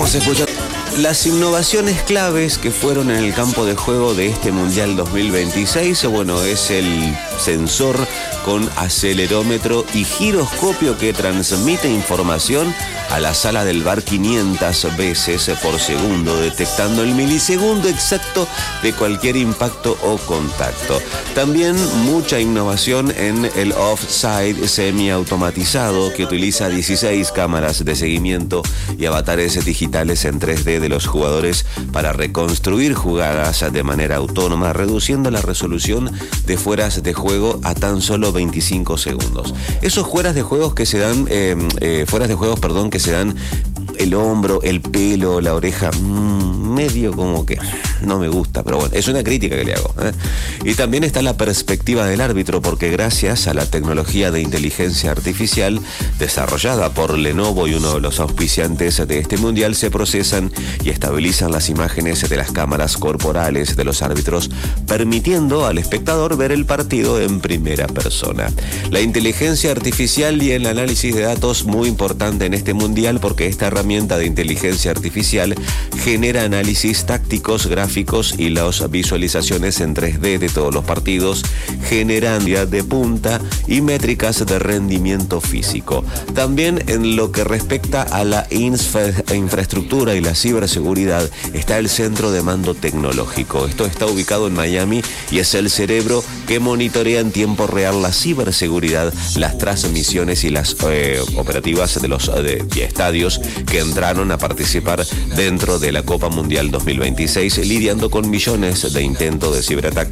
Estamos escuchando las innovaciones claves que fueron en el campo de juego de este Mundial 2026. Bueno, es el sensor con acelerómetro y giroscopio que transmite información a la sala del VAR 500 veces por segundo, detectando el milisegundo exacto de cualquier impacto o contacto. También mucha innovación en el offside semiautomatizado, que utiliza 16 cámaras de seguimiento y avatares digitales en 3D de los jugadores para reconstruir jugadas de manera autónoma, reduciendo la resolución de fueras de juego a tan solo 25 segundos. Esos fueras de juegos que se dan, que se dan el hombro, el pelo, la oreja, medio como que no me gusta, pero bueno, es una crítica que le hago, ¿eh? Y también está la perspectiva del árbitro, porque gracias a la tecnología de inteligencia artificial desarrollada por Lenovo y uno de los auspiciantes de este mundial, se procesan y estabilizan las imágenes de las cámaras corporales de los árbitros, permitiendo al espectador ver el partido en primera persona. La inteligencia artificial y el análisis de datos, muy importante en este mundial, porque esta herramienta de inteligencia artificial genera análisis tácticos, gráficos y las visualizaciones en 3D de todos los partidos, generando de punta y métricas de rendimiento físico. También en lo que respecta a la infraestructura y la ciberseguridad, está el centro de mando tecnológico. Esto está ubicado en Miami y es el cerebro que monitorea en tiempo real la ciberseguridad, las transmisiones y las operativas de los estadios que entraron a participar dentro de la Copa Mundial 2026, lidiando con millones de intentos de ciberataque